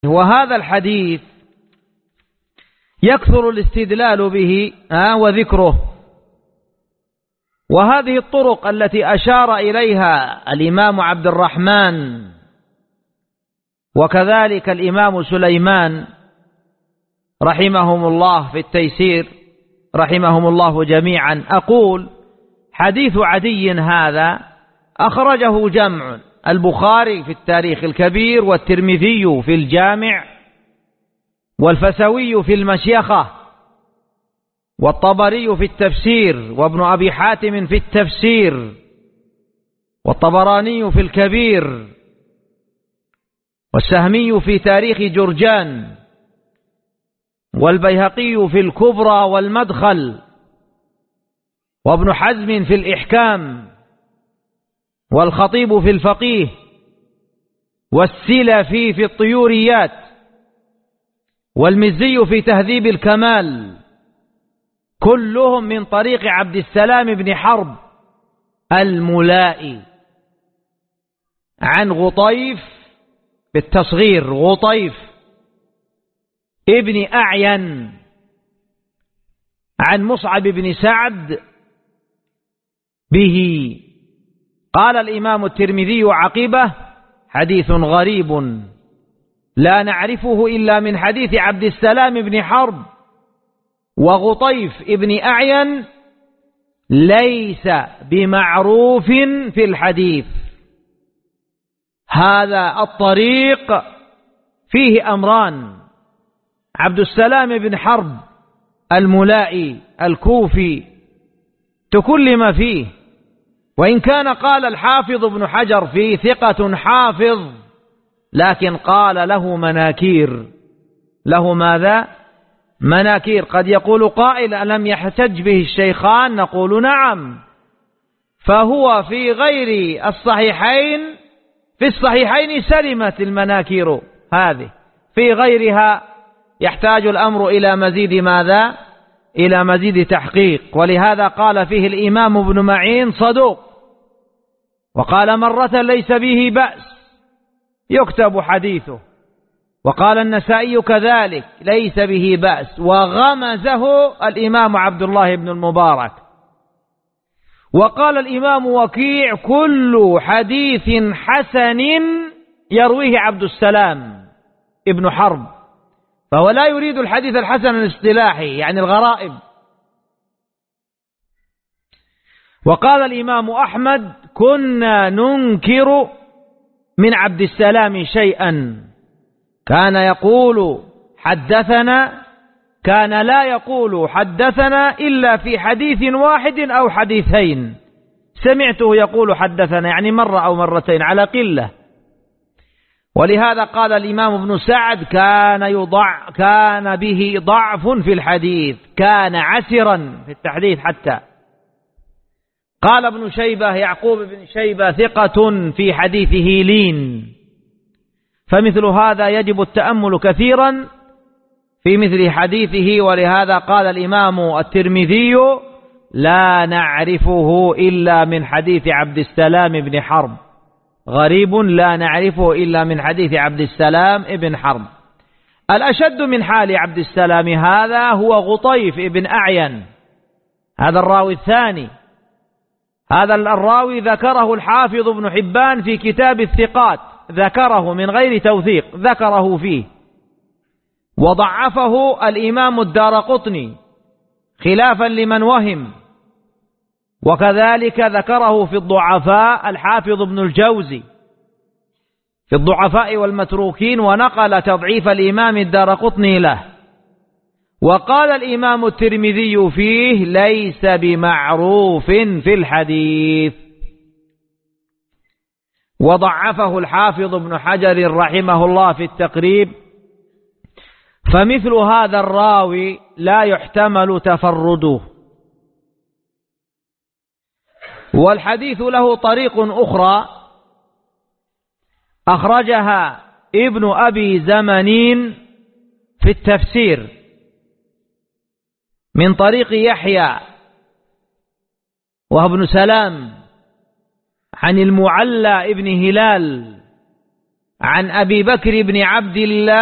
وهذا الحديث يكثر الاستدلال به وذكره. وهذه الطرق التي أشار إليها الإمام عبد الرحمن وكذلك الإمام سليمان رحمهم الله في التيسير، رحمهم الله جميعا، أقول حديث عدي هذا أخرجه جمع: البخاري في التاريخ الكبير، والترمذي في الجامع، والفسوي في المشيخة، والطبري في التفسير، وابن أبي حاتم في التفسير، والطبراني في الكبير، والسهمي في تاريخ جرجان، والبيهقي في الكبرى والمدخل، وابن حزم في الإحكام، والخطيب في الفقيه، والسلفي في الطيوريات، والمزي في تهذيب الكمال، كلهم من طريق عبد السلام بن حرب الملائي عن غطيف بالتصغير، غطيف ابن أعين عن مصعب بن سعد به. قال الإمام الترمذي عقبه: حديث غريب لا نعرفه إلا من حديث عبد السلام بن حرب، وغطيف ابن أعين ليس بمعروف في الحديث. هذا الطريق فيه أمران: عبد السلام بن حرب الملائي الكوفي تكلم فيه، وإن كان قال الحافظ ابن حجر فيه ثقة حافظ، لكن قال له مناكير. له ماذا؟ مناكير. قد يقول قائل: ألم يحتج به الشيخان؟ نقول نعم، فهو في غير الصحيحين، في الصحيحين سلمت المناكير هذه، في غيرها يحتاج الأمر إلى مزيد ماذا؟ إلى مزيد تحقيق. ولهذا قال فيه الإمام ابن معين: صدوق. وقال مرة: ليس به بأس يكتب حديثه. وقال النسائي كذلك: ليس به بأس. وغمزه الإمام عبد الله بن المبارك. وقال الإمام وكيع: كل حديث حسن يرويه عبد السلام ابن حرب. فهو لا يريد الحديث الحسن الاصطلاحي، يعني الغرائب. وقال الإمام أحمد: كنا ننكر من عبد السلام شيئا، كان يقول حدثنا، كان لا يقول حدثنا إلا في حديث واحد أو حديثين، سمعته يقول حدثنا، يعني مرة أو مرتين على قلة. ولهذا قال الإمام ابن سعد: كان به ضعف في الحديث، كان عسرا في التحديث حتى. قال ابن شيبة، يعقوب بن شيبة: ثقة في حديثه لين. فمثل هذا يجب التأمل كثيرا في مثل حديثه. ولهذا قال الإمام الترمذي: لا نعرفه إلا من حديث عبد السلام بن حرب. غريب لا نعرفه إلا من حديث عبد السلام بن حرب. الأشد من حال عبد السلام هذا هو غطيف ابن أعين، هذا الراوي الثاني. هذا الراوي ذكره الحافظ ابن حبان في كتاب الثقات، ذكره من غير توثيق، ذكره فيه. وضعفه الإمام الدارقطني خلافا لمن وهم. وكذلك ذكره في الضعفاء الحافظ ابن الجوزي في الضعفاء والمتروكين، ونقل تضعيف الإمام الدارقطني له. وقال الإمام الترمذي فيه: ليس بمعروف في الحديث. وضعفه الحافظ ابن حجر رحمه الله في التقريب. فمثل هذا الراوي لا يحتمل تفرده. والحديث له طريق أخرى أخرجها ابن أبي زمنين في التفسير من طريق يحيى وهو ابن سلام عن المعلى ابن هلال عن أبي بكر بن عبد الله